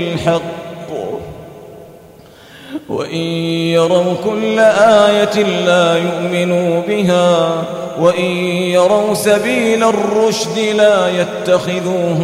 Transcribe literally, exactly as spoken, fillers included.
الحق وإن يروا كل آية لا يؤمنوا بها وإن يروا سبيل الرشد لا يتخذوه